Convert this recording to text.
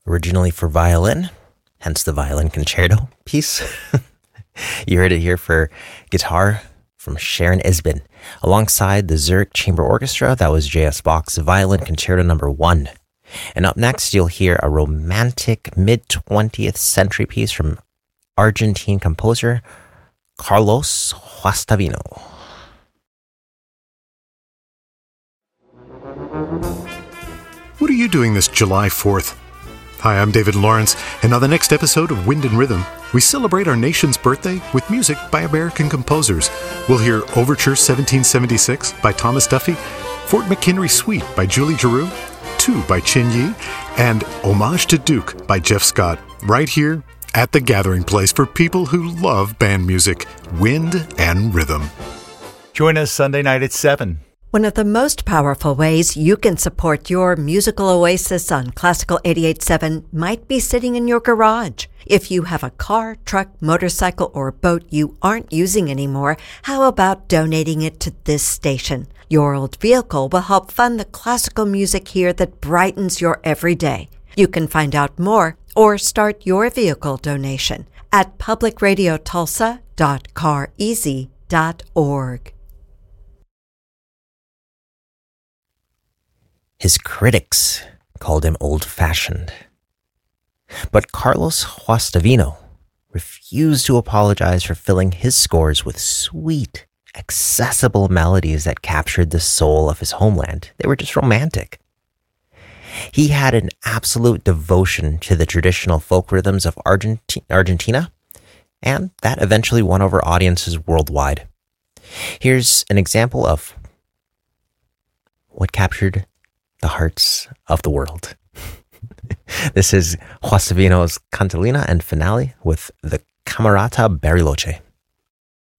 originally for violin, hence the violin concerto piece. You heard it here for guitar from Sharon Isbin. Alongside the Zurich Chamber Orchestra, that was J.S. Bach's Violin Concerto No. 1. And up next, you'll hear a romantic mid-20th century piece from Argentine composer Carlos Guastavino. What are you doing this July 4th? Hi, I'm David Lawrence, and on the next episode of Wind and Rhythm, we celebrate our nation's birthday with music by American composers. We'll hear Overture 1776 by Thomas Duffy, Fort McHenry Suite by Julie Giroux, 2 by Chin Yi, and Homage to Duke by Jeff Scott, right here at the gathering place for people who love band music, Wind and Rhythm. Join us Sunday night at 7. One of the most powerful ways you can support your musical oasis on Classical 88.7 might be sitting in your garage. If you have a car, truck, motorcycle, or boat you aren't using anymore, how about donating it to this station? Your old vehicle will help fund the classical music here that brightens your everyday. You can find out more or start your vehicle donation at publicradiotulsa.careasy.org. His critics called him old-fashioned. But Carlos Guastavino refused to apologize for filling his scores with sweet, accessible melodies that captured the soul of his homeland. They were just romantic. He had an absolute devotion to the traditional folk rhythms of Argentina, and that eventually won over audiences worldwide. Here's an example of what captured the hearts of the world. This is Guastavino's Cantilena and Finale with the Camerata Bariloche.